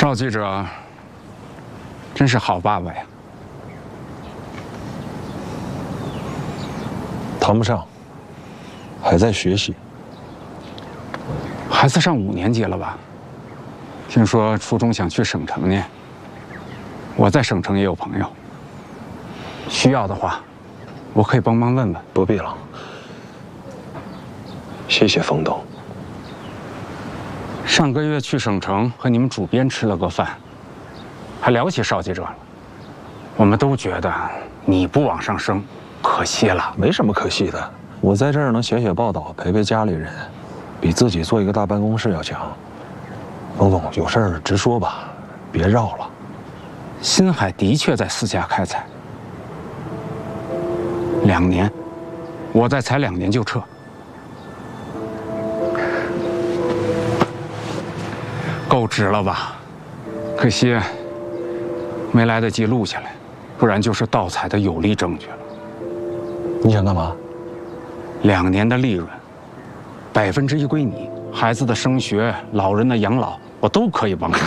邵记者真是好爸爸呀。 谈不上，还在学习。 孩子上5年级了吧？听说初中想去省城呢。我在省城也有朋友，需要的话，我可以帮忙问问。 不必了，谢谢冯董。 上个月去省城和你们主编吃了个饭，还聊起邵记者了。我们都觉得你不往上升，可惜了。 没什么可惜的，我在这儿能写写报道，陪陪家里人，比自己做一个大办公室要强。冯总，有事儿直说吧，别绕了。 新海的确在私家开采，2年，我再才2年就撤。够值了吧？可惜没来得及录下来，不然就是盗采的有力证据了。 你想干嘛 ？2年的利润，1%归你，孩子的升学、老人的养老，我都可以帮你。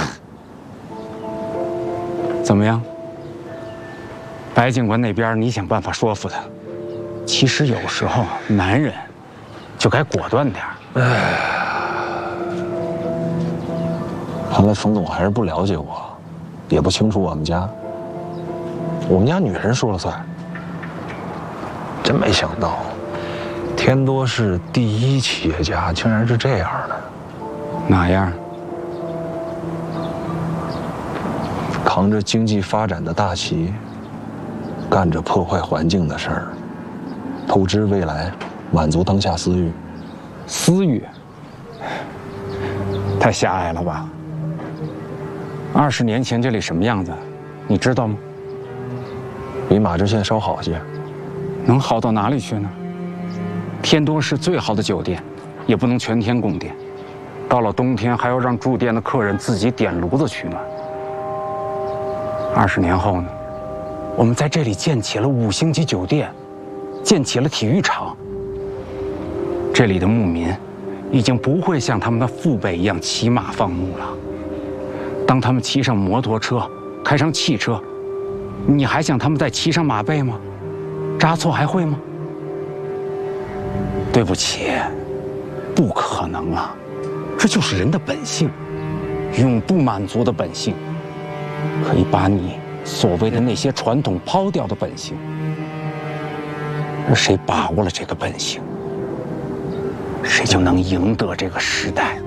怎么样？白警官那边你想办法说服他。其实有时候男人就该果断点儿。 看来冯总还是不了解我，也不清楚我们家。我们家女人说了算。真没想到，天多市第1企业家竟然是这样的。 哪样？ 扛着经济发展的大旗，干着破坏环境的事儿，透支未来，满足当下私欲。 私欲？太狭隘了吧？20年前这里什么样子，你知道吗？ 比马知县稍好些。 能好到哪里去呢？天多市最好的酒店，也不能全天供电，到了冬天还要让住店的客人自己点炉子取暖。20年后呢，我们在这里建起了5星级酒店，建起了体育场。这里的牧民已经不会像他们的父辈一样骑马放牧了。当他们骑上摩托车，开上汽车，你还想他们再骑上马背吗？扎错还会吗？对不起，不可能啊！这就是人的本性，永不满足的本性，可以把你所谓的那些传统抛掉的本性。而谁把握了这个本性，谁就能赢得这个时代。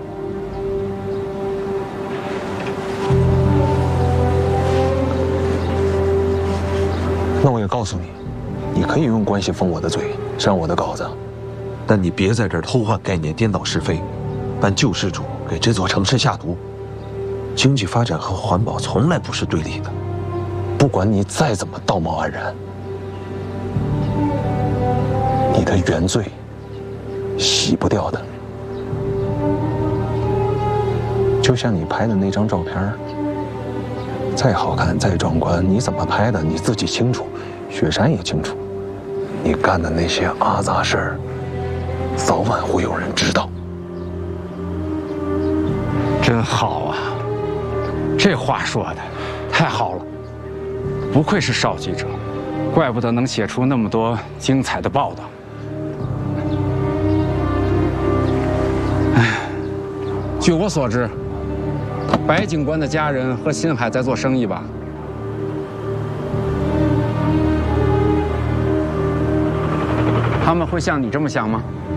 那我也告诉你，你可以用关系封我的嘴，删我的稿子，但你别在这儿偷换概念，颠倒是非，扮救世主，给这座城市下毒。经济发展和环保从来不是对立的，不管你再怎么道貌岸然，你的原罪洗不掉的。就像你拍的那张照片，再好看再壮观，你怎么拍的你自己清楚，雪山也清楚。你干的那些阿杂事儿，早晚会有人知道。 真好啊，这话说的太好了，不愧是邵记者，怪不得能写出那么多精彩的报道。哎，据我所知，白警官的家人和新海在做生意吧？他们会像你这么想吗？